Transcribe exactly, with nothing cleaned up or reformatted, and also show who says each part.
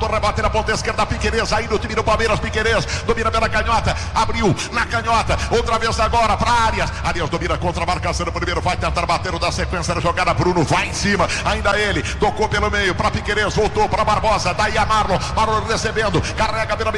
Speaker 1: rebate na ponta esquerda, Piquerez aí no time do Palmeiras, Piquerez domina pela canhota, abriu na canhota, outra vez agora para Arias, Arias domina contra a marcação do primeiro, vai tentar bater o da sequência da jogada, Bruno vai em cima, ainda ele, tocou pelo meio para Piquerez, voltou para Barbosa, daí a Marlon, Marlon recebendo, carrega pela